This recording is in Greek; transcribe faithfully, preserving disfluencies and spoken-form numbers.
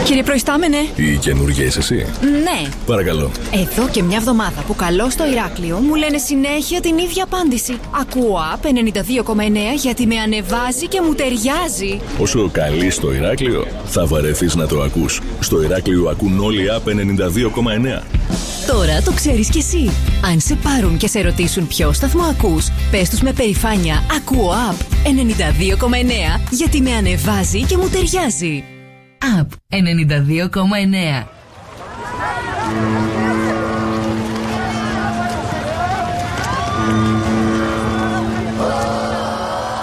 Κύριε Προϊστάμενε. Η καινούργια είσαι εσύ? Ναι. Παρακαλώ. Εδώ και μια εβδομάδα που καλώ στο Ηράκλειο μου λένε συνέχεια την ίδια απάντηση. Ακούω Απ ενενήντα δύο κόμμα εννέα γιατί με ανεβάζει και μου ταιριάζει. Όσο καλείς στο Ηράκλειο, θα βαρεθείς να το ακούς. Στο Ηράκλειο ακούν όλοι Απ ενενήντα δύο κόμμα εννέα. Τώρα το ξέρεις κι εσύ. Αν σε πάρουν και σε ρωτήσουν ποιο σταθμό ακούς, πες τους με περηφάνεια ακούω Απ ενενήντα δύο κόμμα εννέα γιατί με ανεβάζει και μου ταιριάζει. Απ ενενήντα δύο κόμμα εννέα.